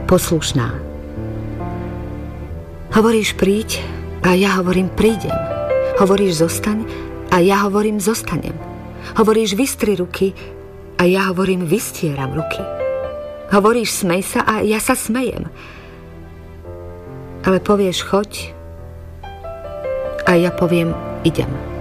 poslušná. Hovoríš príď a ja hovorím prídem. Hovoríš zostaň a ja hovorím zostanem. Hovoríš vystri ruky a ja hovorím vystieram ruky. Hovoríš smej sa a ja sa smejem. Ale povieš choď a ja poviem idem.